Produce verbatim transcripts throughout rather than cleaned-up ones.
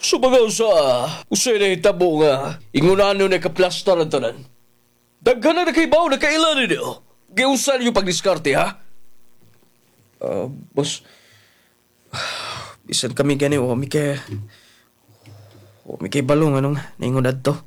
Subagaw sa usay na hitabo nga ingunano na kaplastar ang tanan. Daghan na nakaibaw na kailan niyo. Giusan yung pagdiskarte, ha? Uh, boss, bisan kami gani o mi kay o mi kay balong anong naingunad to.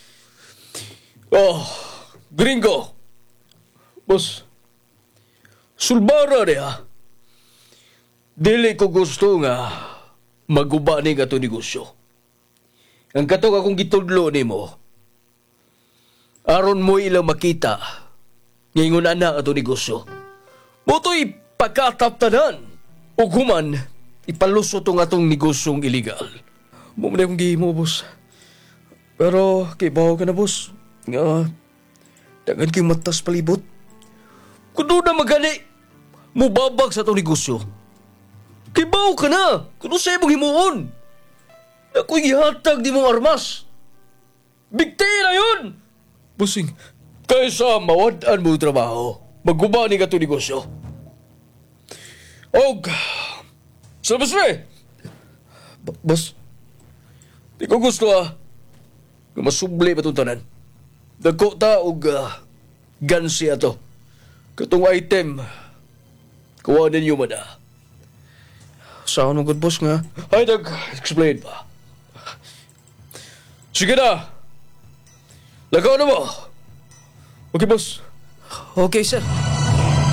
Oh, gringo. Boss, sulbara niya. Dili ko gusto nga maguba ni ka negosyo. Ang kato akong gitudlo ni mo, aron mo ilang makita ngayon na ato negosyo. Moto'y pagkataptanan o human ipalusot ang atong negosyong illegal. Mumulay akong gihimo, boss. Pero kay bawo ka na, boss. Nga, dagan kayong matas palibot. Kung doon na magani, mubabag sa atong negosyo. Kibaw ka na! Kung sa'yo mong himuon! Ako'y ihatag di mong armas! Bigti na yun! Bossing, Kaysa mawadaan mo trabaho, maggubani ka ito negosyo. Og, sa basre! b- boss, Di ko gusto ah, kung masubli pa itong tanan. Dagko ta og uh, gansi ato. Katong item, kuha ninyo man ah. saan mo good, boss nga? Ay, nag-explain pa. Sige na! Lagaw na mo! Okay, boss. Okay, sir.